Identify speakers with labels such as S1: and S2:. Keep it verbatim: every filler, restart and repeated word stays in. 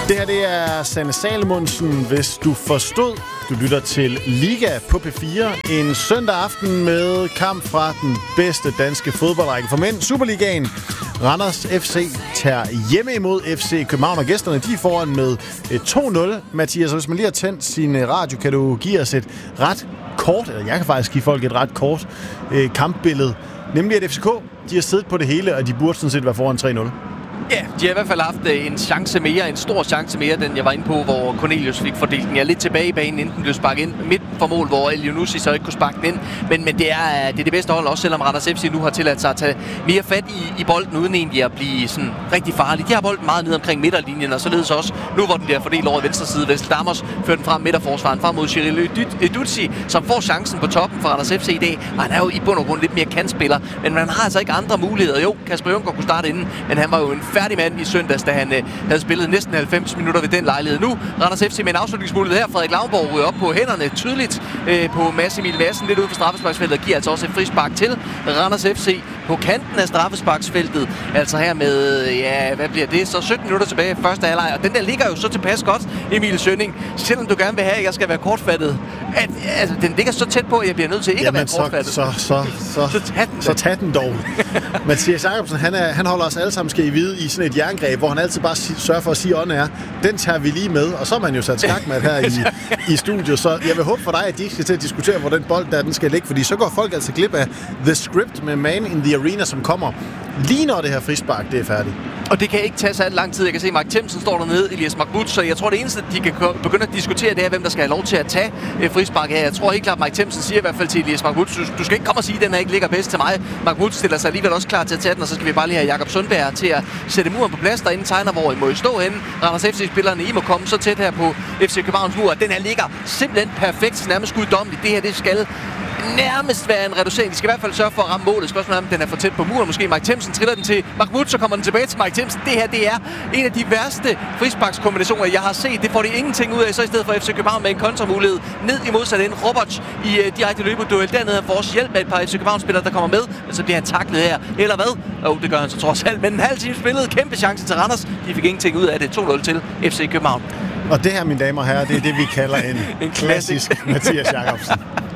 S1: Det her, det er Sanne Salomonsen, hvis du forstod. Du lytter til Liga på P fire. En søndag aften med kamp fra den bedste danske fodboldrække for mænd. Superligaen. Randers F C tager hjemme imod F C København, og gæsterne de er foran med to nul. Mathias, hvis man lige har tændt sin radio, kan du give os et ret kort, eller jeg kan faktisk give folk et ret kort øh, kampbillede. Nemlig at F C K, de har siddet på det hele, og de burde sådan set være foran tre nul.
S2: Ja, de har i hvert fald haft en chance mere, en stor chance mere, den jeg var inde på, hvor Cornelius fik fordelt den. Jeg er lidt tilbage i banen, inden den blev sparket ind midt for mål, hvor Elyounoussi så ikke kunne sparke den ind. Men, men det, er, det er det bedste hold, også selvom Randers F C nu har tilladt sig at tage mere fat i, i bolden, uden egentlig at blive sådan rigtig farlig. De har bolden meget ned omkring midterlinjen, og således også nu, hvor den bliver fordelt over i venstre side. Vestel Damos fører den frem midterforsvaren frem mod Cyril Edutsi, som får chancen på toppen for Randers F C i dag. Og han er jo i bund og grund lidt mere kantspiller, men man har altså ikke andre muligheder. Jo, Kasper Junker kunne starte inden, men han var jo en færdig mand i søndags, da han øh, havde spillet næsten halvfems minutter ved den lejlighed. Nu Randers F C med en afslutningsmulighed her. Frederik Lauenborg ryger op på hænderne tydeligt øh, på Mads Emil Madsen lidt ude for straffesparksfeltet, og giver altså også et frispark til Randers F C på kanten af straffesparksfeltet. Altså her med, ja, hvad bliver det? Så sytten minutter tilbage i første halvleg, og den der ligger jo så tilpas godt, Emil Sønning. Selvom du gerne vil have, at jeg skal være kortfattet, at, altså, den ligger så tæt på, at jeg bliver nødt til ikke
S1: Jamen,
S2: at være kortfattet.
S1: Så, så, så, så, tag den, så tag den dog. Mathias Jacobsen, han, er, han holder os alle sammen skal i vide i sådan et jerngreb, hvor han altid bare si- sørger for at sige, ånden er, den tager vi lige med, og så er man jo sat skak med her i, i studiet. Så jeg vil håbe for dig, at de ikke skal til at diskutere, hvor den bold der den skal ligge, fordi så går folk altså glip af The Script med Man in the Arena, som kommer lige når det her frispark, det er færdigt.
S2: Og det kan ikke tage så lang tid. Jeg kan se, at Mark Themsen står dernede, Elias Mahmoud, så jeg tror, det eneste, de kan begynde at diskutere, det er, hvem der skal have lov til at tage øh, frispark her. Jeg tror helt klart, at Mark Themsen siger i hvert fald til Elias Mahmoud, du, du skal ikke komme og sige, at den her ikke ligger bedst til mig. Mahmoud stiller sig alligevel også klar til at tage den, og så skal vi bare lige have Jakob Sundberg til at sætte muren på plads derinde, tegner, hvor I må I stå henne. Randers F C-spillerne, I må komme så tæt her på F C Københavns mur. Den her ligger simpelthen perfekt, nærmest guddommeligt. Det her, det skal nærmest være en reducering. De skal i hvert fald sørge for at ramme målet. Spørgsmålet er, om den er for tæt på muren. Måske Mark Themsen triller den til Mahmoud, så kommer den tilbage til Mark Themsen. Det her, det er en af de værste frisparkskombinationer, jeg har set. Det får de ingenting ud af. Så i stedet for F C København med en kontramulighed ned i modsat ende. Roberts i uh, direkte løbeduel. Dernede han får også hjælp af et par F C København-spillere, der kommer med. Men så bliver han taklet her. Eller hvad? Jo, oh, det gør han så trods alt. Men en halv time spillet. Kæmpe chance til Randers. De fik ingenting ud af det. to nul til F C København.
S1: Og det her, mine damer og herrer, det er det, vi kalder en, en klassisk Mathias Jacobsen.